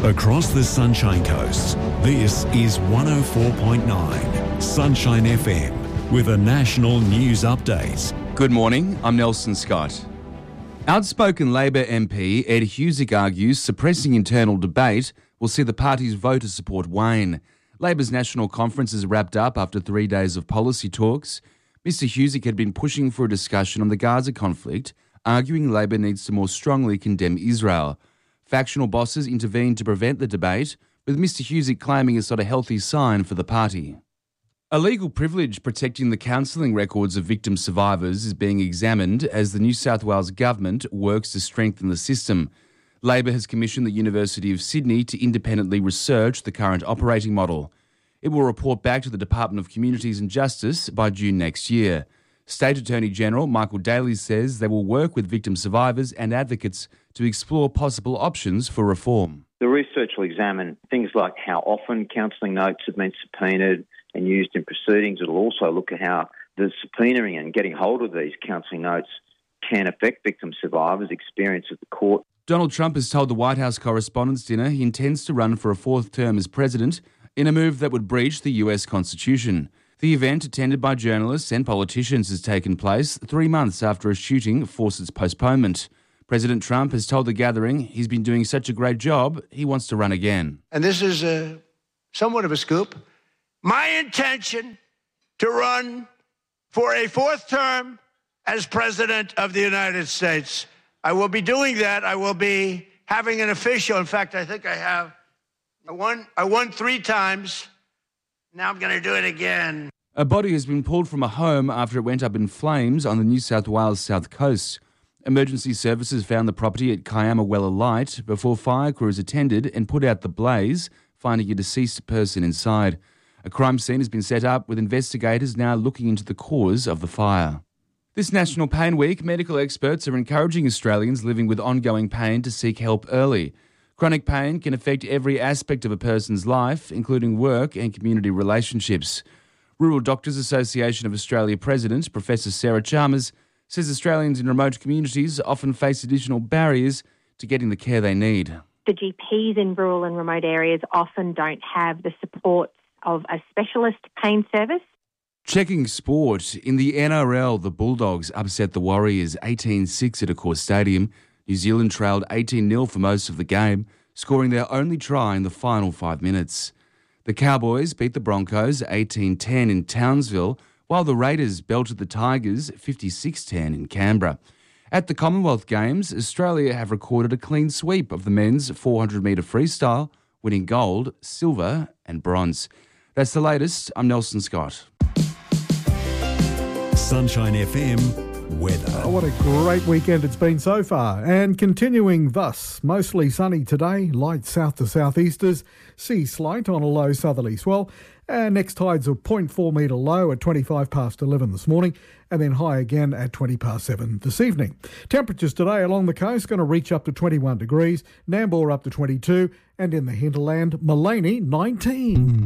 Across the Sunshine Coast, this is 104.9 Sunshine FM with a national news update. Good morning, I'm Nelson Scott. Outspoken Labor MP Ed Husic argues suppressing internal debate will see the party's voter support wane. Labor's national conference is wrapped up after 3 days of policy talks. Mr Husic had been pushing for a discussion on the Gaza conflict, arguing Labor needs to more strongly condemn Israel. Factional bosses intervened to prevent the debate, with Mr Husic claiming it's not a healthy sign for the party. A legal privilege protecting the counselling records of victim survivors is being examined as the New South Wales government works to strengthen the system. Labor has commissioned the University of Sydney to independently research the current operating model. It will report back to the Department of Communities and Justice by June next year. State Attorney General Michael Daly says they will work with victim survivors and advocates to explore possible options for reform. The research will examine things like how often counselling notes have been subpoenaed and used in proceedings. It will also look at how the subpoenaing and getting hold of these counselling notes can affect victim survivors' experience at the court. Donald Trump has told the White House Correspondents' Dinner he intends to run for a fourth term as president in a move that would breach the US Constitution. The event, attended by journalists and politicians, has taken place 3 months after a shooting forced its postponement. President Trump has told the gathering he's been doing such a great job, he wants to run again. And this is somewhat of a scoop. My intention to run for a fourth term as President of the United States. I will be doing that. I will be having an official. In fact, I think I have. I won 3 times. Now I'm going to do it again. A body has been pulled from a home after it went up in flames on the New South Wales south coast. Emergency services found the property at Kiama Weller Light before fire crews attended and put out the blaze, finding a deceased person inside. A crime scene has been set up with investigators now looking into the cause of the fire. This National Pain Week, medical experts are encouraging Australians living with ongoing pain to seek help early. Chronic pain can affect every aspect of a person's life, including work and community relationships. Rural Doctors Association of Australia President Professor Sarah Chalmers says Australians in remote communities often face additional barriers to getting the care they need. The GPs in rural and remote areas often don't have the support of a specialist pain service. Checking sport. In the NRL, the Bulldogs upset the Warriors 18-6 at Accor Stadium. New Zealand trailed 18-0 for most of the game, scoring their only try in the final 5 minutes. The Cowboys beat the Broncos 18-10 in Townsville, while the Raiders belted the Tigers 56-10 in Canberra. At the Commonwealth Games, Australia have recorded a clean sweep of the men's 400-metre freestyle, winning gold, silver and bronze. That's the latest. I'm Nelson Scott. Sunshine FM weather. Oh, what a great weekend it's been so far. And continuing thus, mostly sunny today, light south to southeasters, sea slight on a low southerly swell. And next tides of 0.4 metre low at 25 past 11 this morning, and then high again at 20 past 7 this evening. Temperatures today along the coast going to reach up to 21 degrees, Nambour up to 22, and in the hinterland, Mullaney 19.